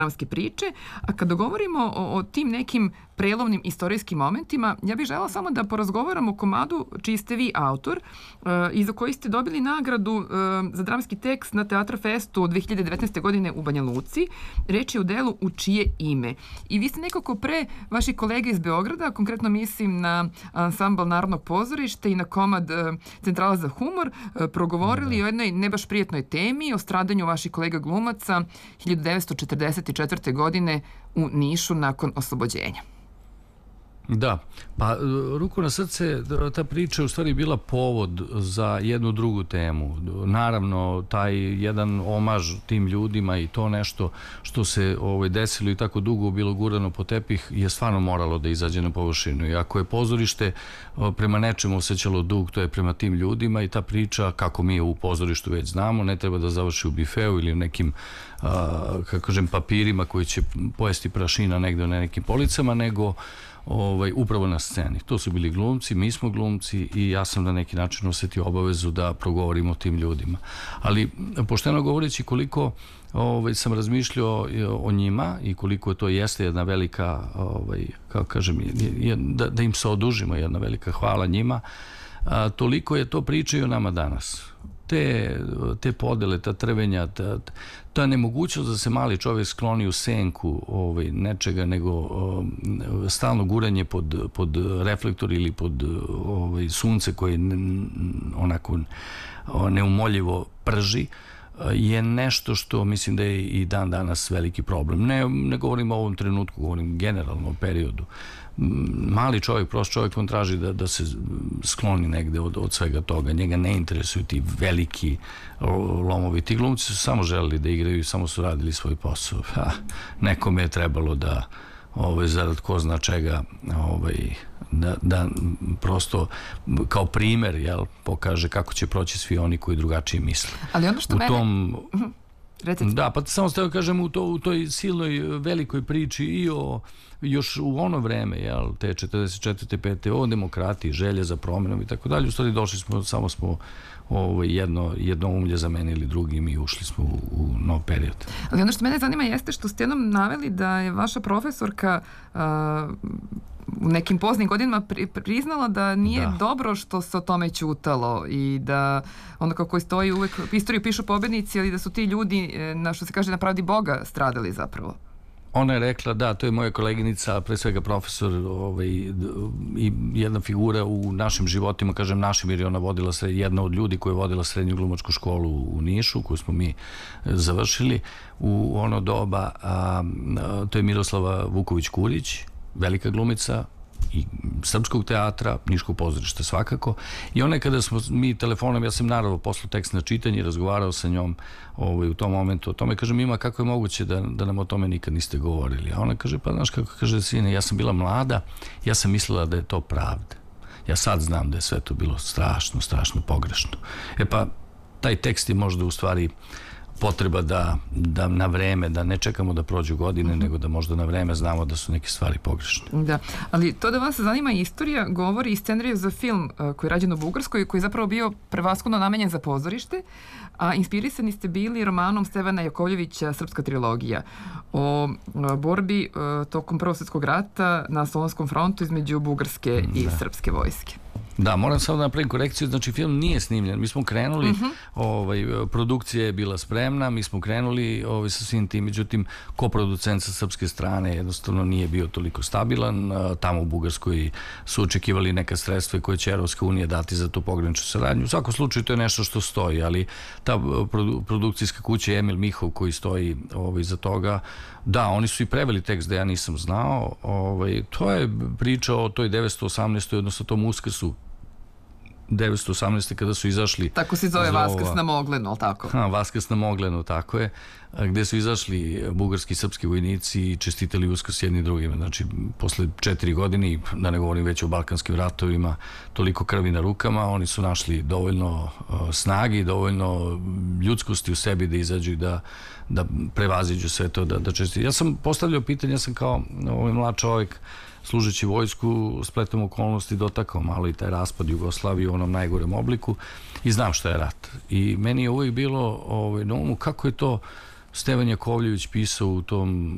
dramske priče, a kada govorimo o tim nekim prelovnim istorijskim momentima, ja bih želela samo da porazgovaramo o komadu čiji ste vi autor i za koji ste dobili nagradu za dramski tekst na Teatra Festu 2019. godine u Banja Luci. Reč je o delu U čije ime. I vi ste nekako pre vaših kolega iz Beograda, konkretno mislim na ansambl Narodnog pozorišta i na komad Centrala za humor, progovorili o jednoj ne baš prijatnoj temi, o stradanju vaših kolega glumaca 1944. godine u Nišu nakon oslobođenja. Da, pa ruku na srce, ta priča je u stvari bila povod za jednu drugu temu. Naravno, taj jedan omaž tim ljudima i to nešto što se desilo i tako dugo bilo gurano po tepih je stvarno moralo da izađe na površinu. I ako je pozorište prema nečemu osjećalo dug, to je prema tim ljudima i ta priča, kako mi u pozorištu već znamo, ne treba da završi u bifeu ili u nekim kako kažem, papirima koji će pojesti prašina negde na nekim policama, nego upravo na sceni. To su bili glumci, mi smo glumci i ja sam na neki način osetio obavezu da progovorim o tim ljudima. Ali, pošteno govoreći, koliko sam razmišljao o njima i koliko to jeste jedna velika, kako kažem, da im se odužimo, jedna velika hvala njima, toliko je to priča i o nama danas. Te podele, ta trvenja, ta nemogućnost da se mali čovjek skloni u senku nečega, nego stalno guranje pod reflektor ili pod sunce koje onako neumoljivo prži, je nešto što mislim da je i dan danas veliki problem. Ne govorim o ovom trenutku, govorim generalno o periodu. Mali čovjek, prost čovjek, on traži da se skloni negde od svega toga. Njega ne interesuju ti veliki lomovi. Ti glumci su samo želeli da igraju i samo su radili svoj posao. Nekome je trebalo da zarad ko zna čega da prosto kao primer pokaže kako će proći svi oni koji drugačije misle. Ali ono što mene... Da, pa samo ste kažem u toj silnoj velikoj priči i još u ono vreme, te 44. 5. o demokratiji, želje za promjenom i tako dalje, u stvari došli smo, samo smo jedno umlje zamenili drugim i ušli smo u nov period. Ali ono što mene zanima jeste što ste jednom naveli da je vaša profesorka u nekim poznim godinama priznala da nije dobro što se o tome ćutalo i da onda kako stoji uvek istoriju pišu pobednici, ali da su ti ljudi, što se kaže, na pravdi Boga stradali zapravo. Ona je rekla, da, to je moja koleginica, pre svega profesor i jedna figura u našim životima, kažem našim, jer je ona vodila jedna od ljudi koja je vodila srednju glumačku školu u Nišu, koju smo mi završili u ono doba. To je Miroslava Vuković-Kurić, velika glumica i srpskog teatra, Niškog pozorišta svakako. I ona je, kada smo mi telefonom, ja sam naravno poslao tekst na čitanje i razgovarao sa njom u tom momentu o tome, kažem, ima, kako je moguće da nam o tome nikad niste govorili? A ona kaže, pa znaš kako, kaže, sine, ja sam bila mlada, ja sam mislila da je to pravda. Ja sad znam da je sve to bilo strašno, strašno pogrešno. Pa taj tekst je možda u stvari potreba da na vreme, da ne čekamo da prođu godine, nego da možda na vreme znamo da su neke stvari pogrešne. Da, ali to da vas zanima istorija govori i scenariju za film koji je rađen u Bugarskoj, koji je zapravo bio prevashodno namenjen za pozorište, a inspirisani ste bili romanom Stevana Jakovljevića Srpska trilogija o borbi tokom Prvog svjetskog rata na Solunskom frontu između Bugarske i srpske vojske. Da, moram samo da napravim korekciju, znači film nije snimljen, mi smo krenuli, produkcija je bila spremna, mi smo krenuli sa svim tim, međutim, koproducent sa srpske strane jednostavno nije bio toliko stabilan, tamo u Bugarskoj su očekivali neka sredstva koje će Evropska unija dati za tu pograničnu saradnju. U svakom slučaju to je nešto što stoji, ali ta produkcijska kuća Emil Mihov koji stoji iza toga, da, oni su i preveli tekst da ja nisam znao, to je priča o toj 918. odnosno tom Uskrsu 918. kada su izašli... Tako se zove Vaskrs na Moglenu, ali tako? Vaskrs na Moglenu, tako je. Gde su izašli bugarski i srpski vojnici i čestitali Uskrs jedni drugima. Znači, posle 4 godine, da ne govorim već o balkanskim ratovima, toliko krvi na rukama, oni su našli dovoljno snage i dovoljno ljudskosti u sebi da izađu i da prevaziđu sve to, da čestitaju. Ja sam postavljao pitanje, ja sam kao mlad čovjek, služeći vojsku, spletom okolnosti dotakao malo i taj raspad Jugoslavije u onom najgorem obliku i znam što je rat. I meni je uvijek bilo na umu kako je to Stevan Jakovljević pisao u tom